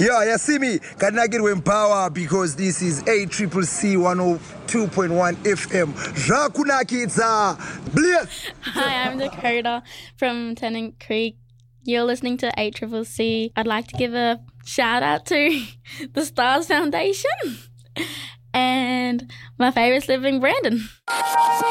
Yeah, you see me? Kanagirwe Empower because this is ACCC 102.1 FM. Rakunakitza. Bliss. Hi, I'm Dakota from Tennant Creek. You're listening to ACCC. I'd like to give a shout out to the Stars Foundation and my favourite's living Brandon.